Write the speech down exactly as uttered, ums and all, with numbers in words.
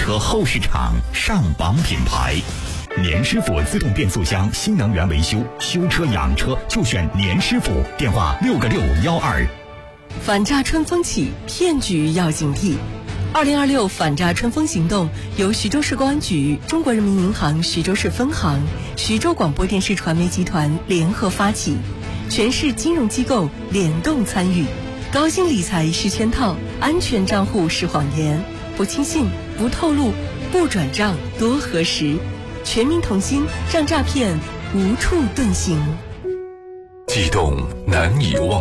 车后市场上榜品牌。年师傅自动变速箱新能源维修，修车养车就选年师傅，电话六个六幺二。 反诈春风起，骗局要警惕。二零二六反诈春风行动由徐州市公安局、中国人民银行徐州市分行、徐州广播电视传媒集团联合发起，全市金融机构联动参与。高薪理财是圈套，安全账户是谎言，不轻信，不透露，不转账，多核实。全民同心，让诈骗无处遁形。 激动难以忘。